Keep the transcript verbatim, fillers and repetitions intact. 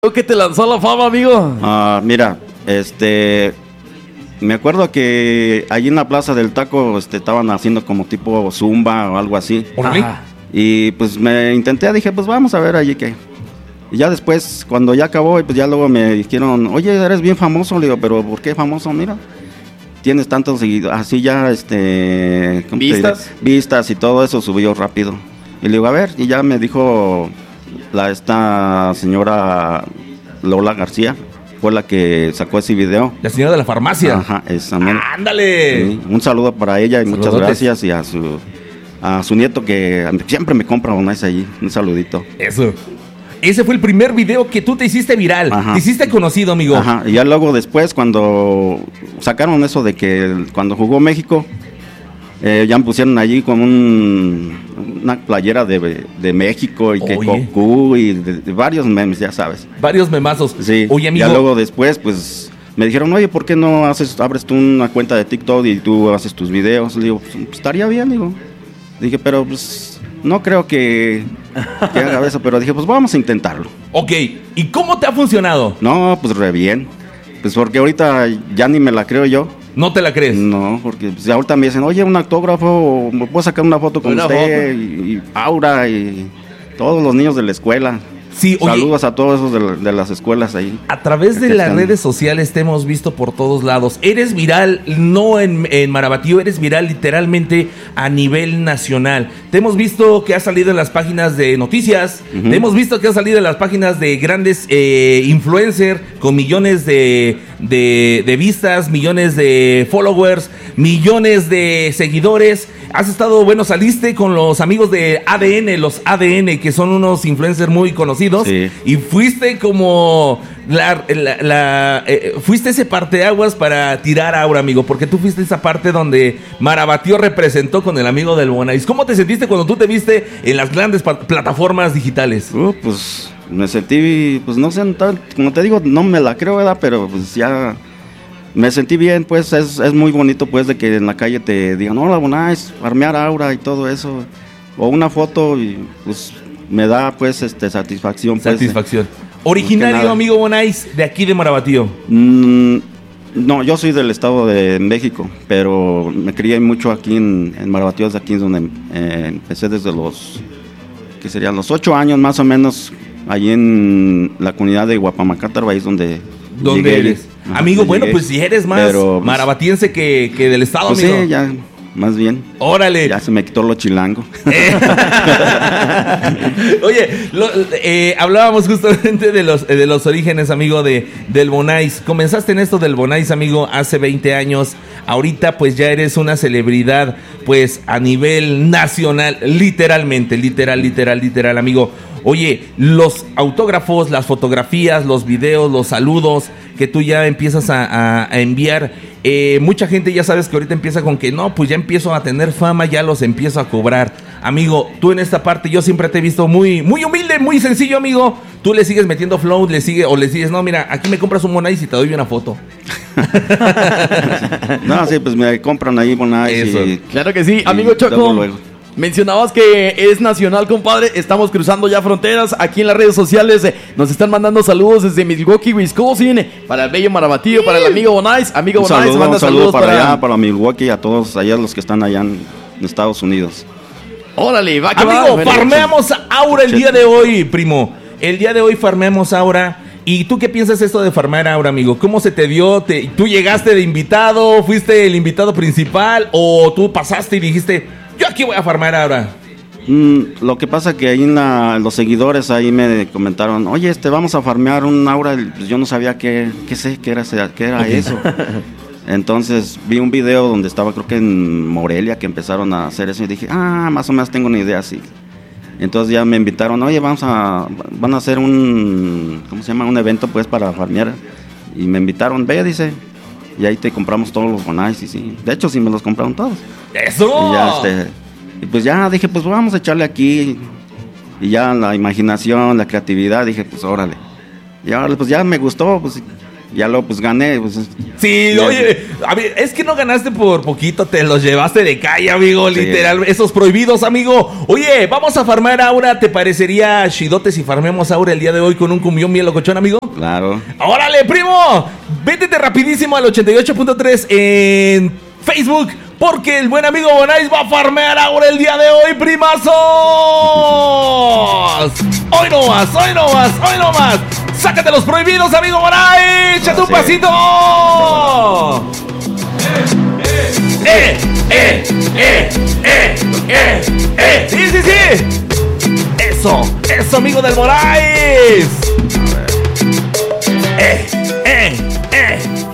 ¿Qué te lanzó a la fama, amigo? Ah, mira, este, me acuerdo que allí en la Plaza del Taco este, estaban haciendo como tipo zumba o algo así. Ajá. Y pues me intenté, dije, pues vamos a ver allí qué. Y ya después, cuando ya acabó, pues ya luego me dijeron, oye, eres bien famoso. Le digo, pero ¿por qué famoso? Mira, tienes tantos seguidores, así ya, este... ¿cómo te diré? ¿Vistas? Vistas y todo eso subió rápido. Y le digo, a ver, y ya me dijo la esta señora Lola García, fue la que sacó ese video. La señora de la farmacia. Ajá, esa mera. ¡Ándale! Sí, un saludo para ella y muchas Saludotes. gracias. Y a su, a su nieto que siempre me compra un nice allí. Un saludito. Eso. Ese fue el primer video que tú te hiciste viral. Ajá. Te hiciste conocido, amigo. Ajá, y ya luego después cuando sacaron eso de que el- cuando jugó México, eh, ya me pusieron allí con un, una playera de, de México y que Oye. Goku y de, de varios memes, ya sabes. Varios memazos. Sí, Oye, amigo. ya luego después pues me dijeron, oye, ¿por qué no haces, abres tú una cuenta de TikTok y tú haces tus videos? Le digo, pues, estaría bien, digo. Dije, pero pues no creo que, que haga eso, pero dije, pues vamos a intentarlo. Ok. ¿Y cómo te ha funcionado? No, pues re bien. Pues porque ahorita ya ni me la creo yo. ¿No te la crees? No, porque pues, ahorita me dicen, oye, un autógrafo, o me puedo sacar una foto con Una usted, y, y Aura, y todos los niños de la escuela. Sí, oye. Saludos a todos esos de, la- de las escuelas ahí. A través de Aquí las están. redes sociales te hemos visto por todos lados. Eres viral, no en, en Marabatío, eres viral literalmente a nivel nacional. Te hemos visto que has salido en las páginas de noticias, Ujú. te hemos visto que has salido en las páginas de grandes eh, influencers con millones de, de, de vistas, millones de followers, millones de seguidores. Has estado, bueno, saliste con los amigos de A D N, los A D N, que son unos influencers muy conocidos. Sí. Y fuiste como la, la- la- eh, fuiste ese parteaguas para tirar aura, amigo, porque tú fuiste esa parte donde Marabatío representó con el amigo del Bonais. ¿Cómo te sentiste cuando tú te viste en las grandes pa- plataformas digitales? Uh, pues me sentí, pues no sé, tal- como te digo, no me la creo, ¿verdad? Pero pues ya me sentí bien, pues es, es muy bonito, pues, de que en la calle te digan, hola, Bonais, farmear Aura y todo eso. O una foto y pues me da, pues, este satisfacción. Pues, Satisfacción. Originario, nada. amigo Bonais, de aquí de Marabatío. Mm, no, yo soy del estado de México, pero me crié mucho aquí en, en Marabatío, de aquí es donde eh, empecé desde los, que serían los ocho años más o menos, allí en la comunidad de Guapamacátaro, ahí es donde ¿Dónde llegué. eres? Ajá, Amigo, donde bueno, llegué. pues si eres más Pero, pues, marabatiense que, que del estado, Pues amigo. sí, ya, más bien, Órale. ya se me quitó lo chilango. Eh. Oye, lo- eh, hablábamos justamente de los, eh, de los orígenes, amigo, de, del Bonais. Comenzaste en esto del Bonais, amigo, hace veinte años. Ahorita, pues, ya eres una celebridad, pues, a nivel nacional, literalmente, literal, literal, literal, amigo. Oye, los autógrafos, las fotografías, los videos, los saludos que tú ya empiezas a, a- a enviar, eh, mucha gente ya sabes que ahorita empieza con que no, pues ya empiezo a tener fama, ya los empiezo a cobrar. Amigo, tú en esta parte yo siempre te he visto muy, muy humilde, muy sencillo, amigo. Tú le sigues metiendo flow, le sigue, o le sigues, no, mira, aquí me compras un Bonais y te doy una foto. No, sí, pues me compran ahí Bonais Eso. y Claro que sí, amigo luego, Choco. luego. Mencionabas que es nacional, compadre. Estamos cruzando ya fronteras. Aquí en las redes sociales eh, nos están mandando saludos desde Milwaukee, Wisconsin. Para el bello Marabatío, para el amigo Bonais. Amigo Un Bonais, saludo, manda un saludo saludos para, para. allá, para Milwaukee y a todos allá los que están allá en, en Estados Unidos. Órale, va que va. Amigo, Bueno, farmeamos Aura el día de hoy, primo. El día de hoy farmeamos Aura. ¿Y tú qué piensas esto de farmear Aura, amigo? ¿Cómo se te dio? ¿Te, ¿Tú llegaste de invitado? ¿Fuiste el invitado principal? ¿O tú pasaste y dijiste, yo aquí voy a farmear Aura? Mm, lo que pasa que ahí en la- los seguidores ahí me comentaron, oye, este, vamos a farmear un Aura. Y, pues, yo no sabía qué, qué sé, qué era, qué era eso. Entonces vi un video donde estaba, creo que en Morelia, que empezaron a hacer eso y dije, ah, más o menos tengo una idea así. Entonces ya me invitaron, oye, vamos a, van a hacer un, ¿cómo se llama? Un evento pues para farmear. Y me invitaron, ve, dice, y ahí te compramos todos los Bonais y sí. De hecho, sí me los compraron todos. ¡Eso! Y ya, este, y pues ya dije, pues vamos a echarle aquí. Y ya la imaginación, la creatividad, dije, pues órale. Y ahora pues ya me gustó, pues Ya luego pues gané. Pues, sí, ya, oye, a ver, es que no ganaste por poquito, te los llevaste de calle, amigo, sí. literal, esos prohibidos, amigo. Oye, vamos a farmear Aura, ¿te parecería chidote si farmeamos Aura el día de hoy con un cumbión bien locochón, amigo? Claro. ¡Órale, primo! Vétete rapidísimo al ochenta y ocho punto tres en Facebook, porque el buen amigo Bonais va a farmear ahora el día de hoy, primazos. Hoy no más, hoy no más, hoy no más. Sácate los prohibidos, amigo Bonais. ¡Échate un pasito! ¡Eh, eh, eh, eh, eh, eh! ¡Sí, sí, sí! ¡Eso, eso, amigo del Bonais! ¡Eh, eh, eh!